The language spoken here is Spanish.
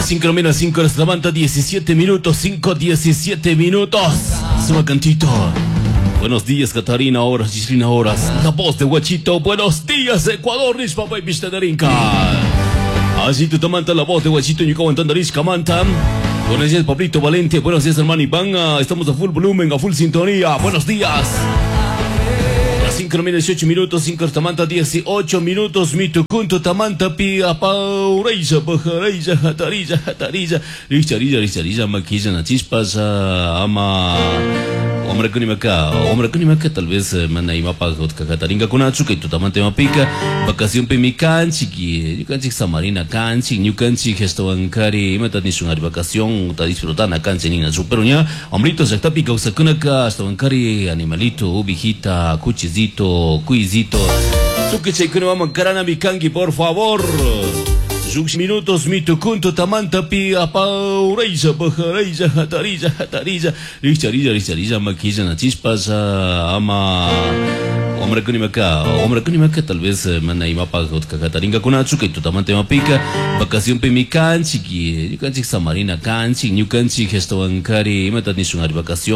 5 horas levanta 17 minutos, 5:17 minutos. Suma cantito. Buenos días, Catarina, horas, Gislina, horas. La voz de Guachito. Buenos días, Ecuador, Rispa, y Pistadarinka. Así tu tamanta, la voz de Guachito, y como Tandarisca, manta. Buenos días, Pablito Valente. Buenos días, hermano Iván. Estamos a full volumen, a full sintonía. Buenos días. 5:18 minutos, 5 tamanta 18 minutos, mitucunto tamanta pia paureisa pajareisa hatarilla hatarilla richarilla maquilla na chispas ama hombre kunimaka tal vez manda ima pagot kataringa kunachu que tu tamante mapica vacación pe mi canchi que yo canchi samarina canchi new canchi gesto bancari meta ni sunari vacación ta disfrutando canchi ni na superuña hombrito se está pica usakunaka hasta bancari animalito ubijita cuchizito cuizito tú que che vamos carana mi kangi por favor. 6 minutos, mitucunto tamanta pia paureisa pajareisa hatarilla richarilla maquilla na chispas ama hombre kunimaka tal vez manda ima pagot kataringa kunachu que tu tamante mapica vacación pe mi canchi que yo canchi samarina canchi new canchi gesto bancari meta ni sunari vacación